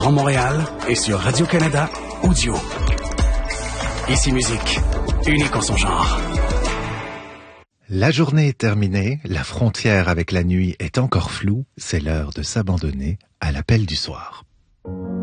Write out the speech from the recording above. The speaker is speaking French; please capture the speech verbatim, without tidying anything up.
Grand Montréal et sur Radio-Canada Audio. Ici Musique, unique en son genre. La journée est terminée, la frontière avec la nuit est encore floue, c'est l'heure de s'abandonner à l'appel du soir.